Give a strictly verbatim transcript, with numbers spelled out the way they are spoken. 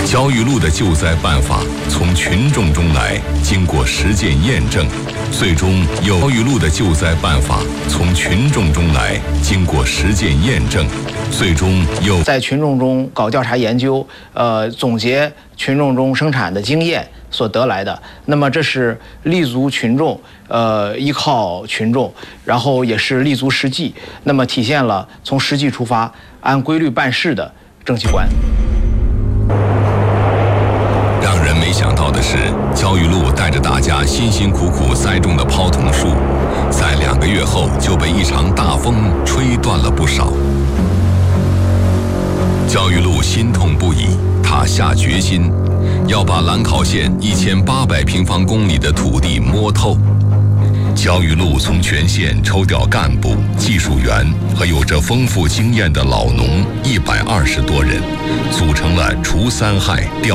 焦裕禄的救灾办法从群众中来，经过实践验证，最终有焦裕禄的救灾办法从群众中来，经过实践验证，最终有在群众中搞调查研究，呃，总结群众中生产的经验所得来的。那么这是立足群众，呃，依靠群众，然后也是立足实际，那么体现了从实际出发，按规律办事的政绩观。 让人没想到的是，焦裕禄带着大家辛辛苦苦栽种的泡桐树，在两个月后就被一场大风吹断了不少。焦裕禄心痛不已，他下决心要把兰考县一千八百平方公里的土地摸透。焦裕禄从全县抽调干部、技术员和有着丰富经验的老农一百二十多人，组成了除三害调